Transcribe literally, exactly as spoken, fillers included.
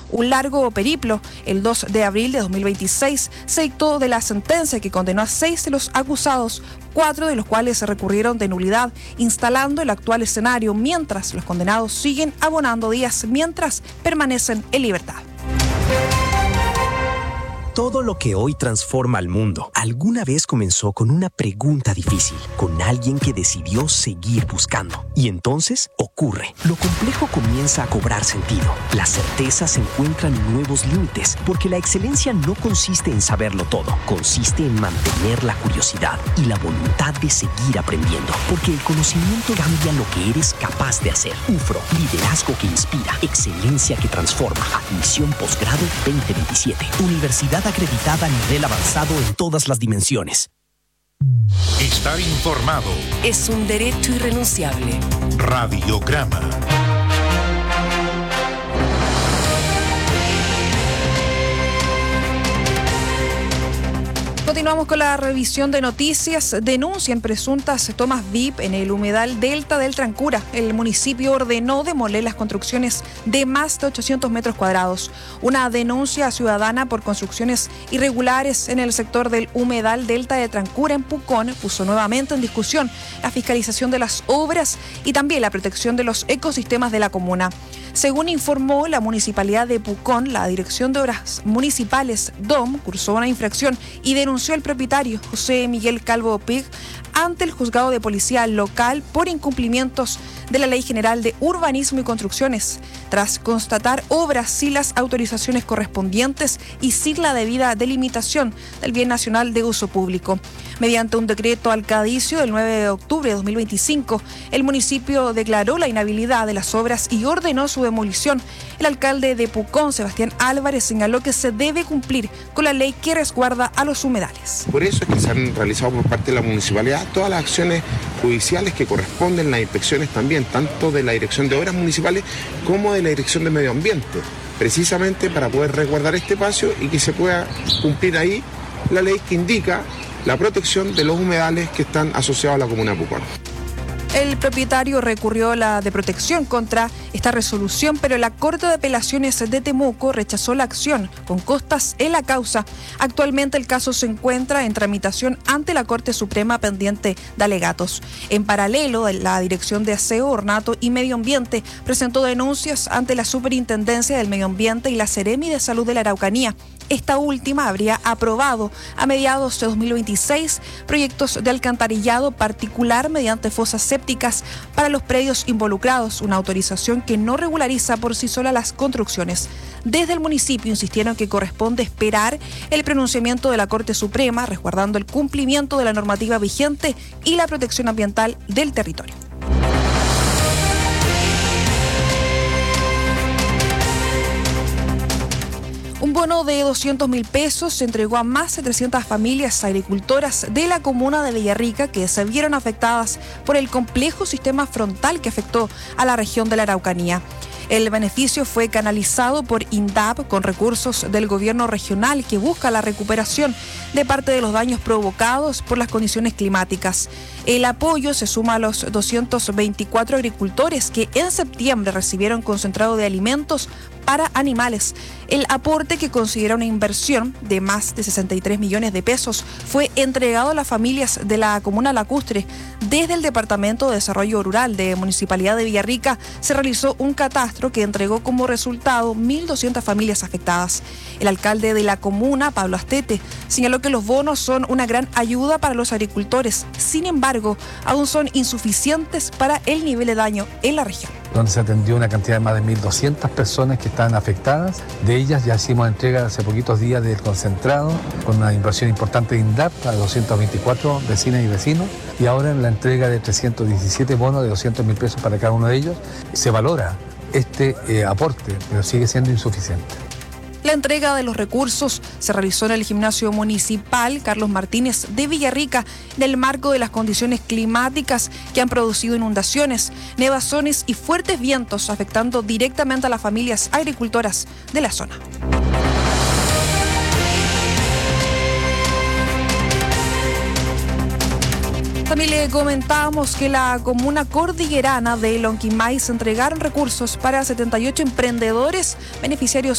un largo periplo. El dos de abril de dos mil veintiséis se dictó de la sentencia que condenó a seis de los acusados, cuatro de los cuales se recurrieron de nulidad, instalando el actual escenario, mientras los condenados siguen abonando días mientras permanecen en libertad. Todo lo que hoy transforma al mundo alguna vez comenzó con una pregunta difícil, con alguien que decidió seguir buscando. Y entonces ocurre. Lo complejo comienza a cobrar sentido. Las certezas encuentran nuevos límites, porque la excelencia no consiste en saberlo todo, consiste en mantener la curiosidad y la voluntad de seguir aprendiendo, porque el conocimiento cambia lo que eres capaz de hacer. U F R O, liderazgo que inspira, excelencia que transforma. Admisión posgrado veinte veintisiete. Universidad acreditada a nivel avanzado en todas las dimensiones. Estar informado es un derecho irrenunciable. Radiograma. Continuamos con la revisión de noticias. Denuncian presuntas tomas V I P en el humedal Delta del Trancura. El municipio ordenó demoler las construcciones de más de ochocientos metros cuadrados. Una denuncia ciudadana por construcciones irregulares en el sector del humedal Delta de Trancura en Pucón puso nuevamente en discusión la fiscalización de las obras y también la protección de los ecosistemas de la comuna. Según informó la Municipalidad de Pucón, la Dirección de Obras Municipales, D O M, cursó una infracción y denunció al propietario, José Miguel Calvo Pig, ante el juzgado de policía local por incumplimientos de la Ley General de Urbanismo y Construcciones, tras constatar obras sin las autorizaciones correspondientes y sin la debida delimitación del bien nacional de uso público. Mediante un decreto alcadicio del nueve de octubre de dos mil veinticinco, el municipio declaró la inhabilidad de las obras y ordenó su demolición. El alcalde de Pucón, Sebastián Álvarez, señaló que se debe cumplir con la ley que resguarda a los humedales. Por eso es que se han realizado por parte de la municipalidad todas las acciones judiciales que corresponden, las inspecciones también, tanto de la Dirección de Obras Municipales como de la Dirección de Medio Ambiente, precisamente para poder resguardar este espacio y que se pueda cumplir ahí la ley que indica la protección de los humedales que están asociados a la comuna de Pucón. El propietario recurrió a la de protección contra esta resolución, pero la Corte de Apelaciones de Temuco rechazó la acción con costas en la causa. Actualmente el caso se encuentra en tramitación ante la Corte Suprema pendiente de alegatos. En paralelo, la Dirección de Aseo, Ornato y Medio Ambiente presentó denuncias ante la Superintendencia del Medio Ambiente y la Seremi de Salud de la Araucanía. Esta última habría aprobado a mediados de dos mil veintiséis proyectos de alcantarillado particular mediante fosas sépticas para los predios involucrados, una autorización que no regulariza por sí sola las construcciones. Desde el municipio insistieron que corresponde esperar el pronunciamiento de la Corte Suprema, resguardando el cumplimiento de la normativa vigente y la protección ambiental del territorio. Un bono de doscientos mil pesos se entregó a más de trescientas familias agricultoras de la comuna de Villarrica que se vieron afectadas por el complejo sistema frontal que afectó a la región de la Araucanía. El beneficio fue canalizado por INDAP con recursos del gobierno regional que busca la recuperación de parte de los daños provocados por las condiciones climáticas. El apoyo se suma a los doscientos veinticuatro agricultores que en septiembre recibieron concentrado de alimentos para animales. El aporte, que considera una inversión de más de sesenta y tres millones de pesos, fue entregado a las familias de la comuna lacustre. Desde el Departamento de Desarrollo Rural de Municipalidad de Villarrica se realizó un catastro que entregó como resultado mil doscientas familias afectadas. El alcalde de la comuna, Pablo Astete, señaló que los bonos son una gran ayuda para los agricultores. Sin embargo, aún son insuficientes para el nivel de daño en la región. Donde se atendió una cantidad de más de mil doscientas personas que están afectadas. De ellas ya hicimos entrega hace poquitos días del concentrado, con una inversión importante de INDAP a doscientos veinticuatro vecinas y vecinos. Y ahora en la entrega de trescientos diecisiete bonos de doscientos mil pesos para cada uno de ellos, se valora este eh, aporte, pero sigue siendo insuficiente. La entrega de los recursos se realizó en el gimnasio municipal Carlos Martínez de Villarrica en el marco de las condiciones climáticas que han producido inundaciones, nevazones y fuertes vientos afectando directamente a las familias agricultoras de la zona. También le comentábamos que la comuna cordillerana de Lonquimay se entregaron recursos para setenta y ocho emprendedores beneficiarios